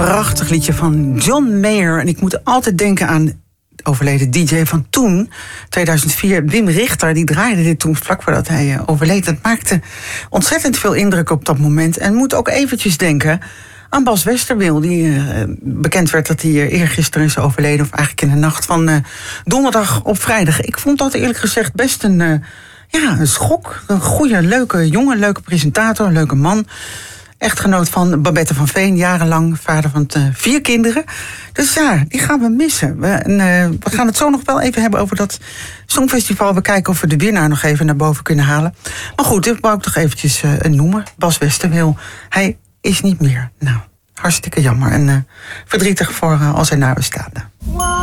prachtig liedje van John Mayer. En ik moet altijd denken aan overleden DJ van toen, 2004, Wim Richter. Die draaide dit toen vlak voordat hij overleed. Dat maakte ontzettend veel indruk op dat moment. En moet ook eventjes denken aan Bas Westerwil, die bekend werd dat hij eergisteren is overleden, of eigenlijk in de nacht van donderdag op vrijdag. Ik vond dat eerlijk gezegd best een schok. Een goede, leuke jongen, leuke presentator, een leuke man. Echtgenoot van Babette van Veen, jarenlang vader van 4 kinderen. Dus ja, die gaan we missen. We gaan het zo nog wel even hebben over dat Songfestival. We kijken of we de winnaar nog even naar boven kunnen halen. Maar goed, ik wou ook nog eventjes noemen. Bas Westerwil, hij is niet meer. Nou, hartstikke jammer en verdrietig voor al zijn nabestaanden.